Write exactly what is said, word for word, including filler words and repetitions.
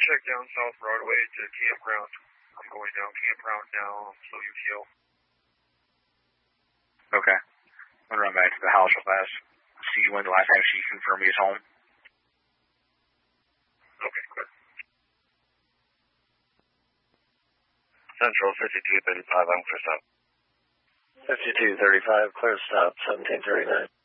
check down South Broadway to Campground. I'm going down Campground now, so you feel. Okay. I'm going to run back to the house real fast. See when the last time she confirmed me is home. Okay, good. Central fifty-two thirty-five, I'm clear stop. fifty-two thirty-five, clear stop, seventeen thirty-nine.